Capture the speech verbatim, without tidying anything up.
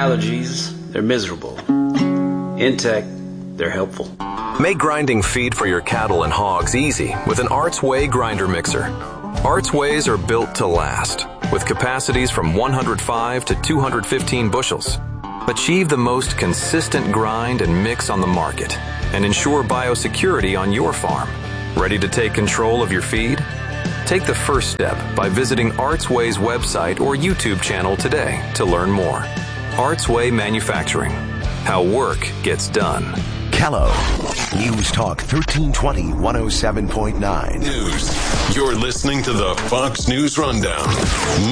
allergies, they're miserable. In tech, they're helpful. Make grinding feed for your cattle and hogs easy with an Arts Way grinder mixer. Arts Ways are built to last, with capacities from one hundred five to two hundred fifteen bushels. Achieve the most consistent grind and mix on the market, and ensure biosecurity on your farm. Ready to take control of your feed? Take the first step by visiting Arts Way's website or YouTube channel today to learn more. Arts Way Manufacturing. How work gets done. Kello. News Talk thirteen twenty, one oh seven point nine. News. You're listening to the Fox News Rundown.